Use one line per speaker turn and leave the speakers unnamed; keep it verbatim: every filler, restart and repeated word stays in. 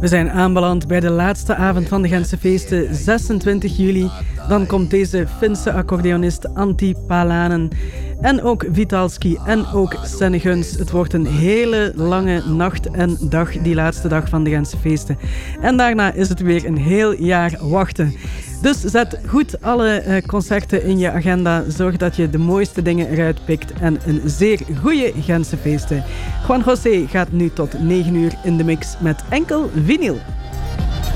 We zijn aanbeland bij de laatste avond van de Gentse feesten, zesentwintig juli. Dan komt deze Finse accordeonist Antti Palanen. En ook Vitalski en ook Senneguns. Het wordt een hele lange nacht en dag, die laatste dag van de Gentse feesten. En daarna is het weer een heel jaar wachten. Dus zet goed alle uh, concerten in je agenda. Zorg dat je de mooiste dingen eruit pikt. En een zeer goede Gentse feesten. Juan José gaat nu tot negen uur in de mix met enkel vinyl.